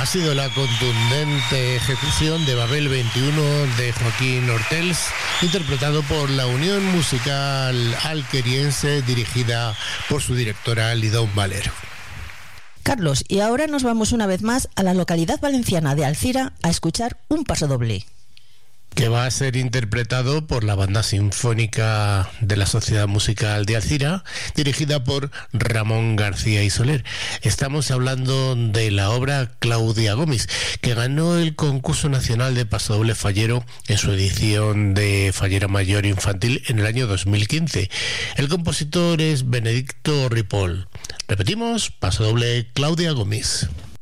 Ha sido la contundente ejecución de Babel 21 de Joaquín Ortells, interpretado por la Unión Musical Alqueriense, dirigida por su directora Lidón Valero. Carlos, y ahora nos vamos una vez más a la localidad valenciana de Alcira a escuchar un pasodoble, que va a ser interpretado por la Banda Sinfónica de la Sociedad Musical de Alcira, dirigida por Ramón García y Soler. Estamos hablando de la obra Claudia Gómez, que ganó el concurso nacional de pasodoble fallero en su edición de Fallera Mayor Infantil en el año 2015. El compositor es Benedicto Ripoll. Repetimos, pasodoble Claudia Gómez.